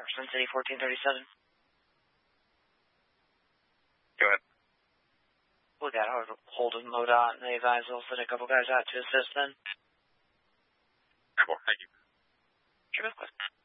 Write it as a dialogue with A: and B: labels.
A: Sun City 1437.
B: Go ahead.
A: We got hold of MoDOT, and they advised they'll send a couple guys out to assist then.
B: Cool, thank you.
A: Sure, of course.